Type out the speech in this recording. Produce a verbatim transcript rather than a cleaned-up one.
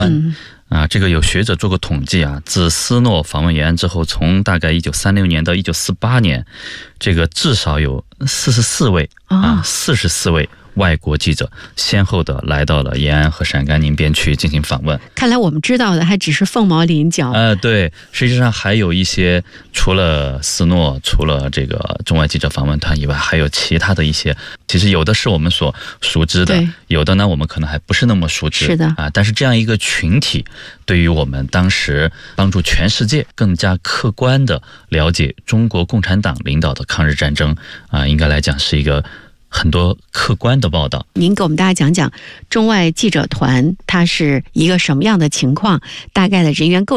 嗯啊，这个有学者做过统计啊，自斯诺访问延安之后，从大概一九三六年到一九四八年，这个至少有四十四位啊，四十四位外国记者先后的来到了延安和陕甘宁边区进行访问。 看来我们知道的还只是凤毛麟角。 呃，对，实际上还有一些，除了斯诺，除了这个中外记者访问团以外，还有其他的一些，其实有的是我们所熟知的，有的呢我们可能还不是那么熟知。 是的啊，但是这样一个群体，对于我们当时帮助全世界更加客观的了解中国共产党领导的抗日战争啊，应该来讲是一个很多客观的报道。 您给我们大家讲讲中外记者团它是一个什么样的情况，大概的人员构